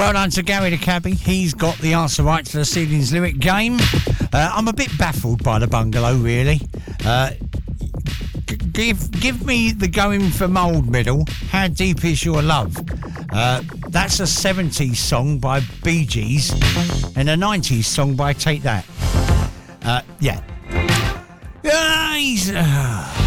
Well done to Gary the Cabbie. He's got the answer right to this evening's lyric game. I'm a bit baffled by the bungalow, really. Give me the Going for Mould medal. How deep is your love? That's a 70s song by Bee Gees and a 90s song by Take That. Yeah.